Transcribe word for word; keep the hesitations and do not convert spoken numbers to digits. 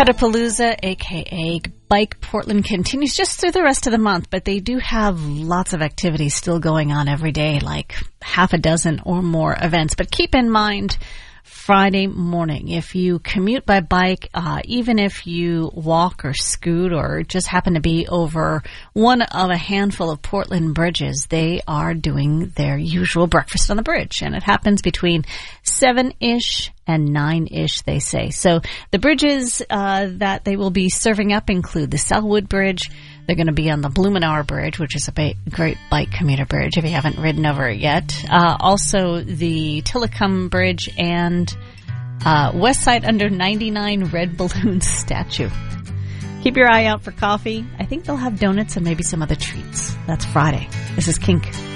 Cutapalooza, a k a. Bike Portland, continues just through the rest of the month, but they do have lots of activities still going on every day, like half a dozen or more events. But keep in mind, Friday morning, if you commute by bike, uh, even if you walk or scoot or just happen to be over one of a handful of Portland bridges, they are doing their usual breakfast on the bridge. And it happens between seven-ish and nine-ish, they say. So the bridges uh, that they will be serving up include the Selwood Bridge. They're going to be on the Blumenauer Bridge, which is a ba- great bike commuter bridge if you haven't ridden over it yet. Uh, also the Tillicum Bridge and uh, West Side Under ninety-nine Red Balloon statue. Keep your eye out for coffee. I think they'll have donuts and maybe some other treats. That's Friday. This is Kink.